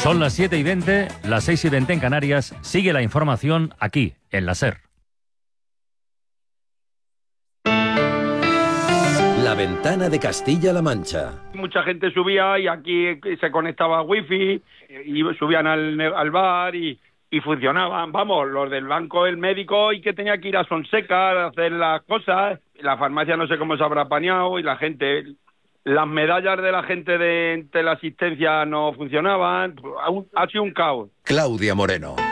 Son las 7:20, las 6:20 en Canarias. Sigue la información aquí, en la SER. La ventana de Castilla-La Mancha. Mucha gente subía y aquí se conectaba a wifi y subían al bar y funcionaban. Vamos, los del banco, el médico y que tenía que ir a Sonseca a hacer las cosas. La farmacia no sé cómo se habrá apañado y la gente... Las medallas de la gente de la asistencia no funcionaban. Ha sido un caos. Claudia Moreno.